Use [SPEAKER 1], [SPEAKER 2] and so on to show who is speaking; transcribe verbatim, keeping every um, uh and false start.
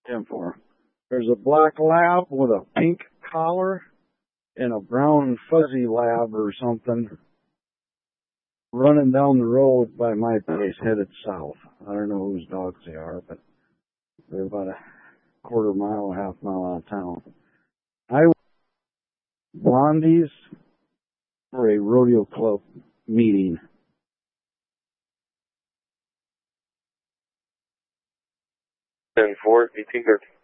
[SPEAKER 1] ten four. There's a black lab with a pink collar and a brown fuzzy lab or something running down the road by my place headed south. I don't know whose dogs they are, but they're about a quarter mile, a half mile out of town. I Blondies for a rodeo club meeting.
[SPEAKER 2] ten four, eighteen thirteen.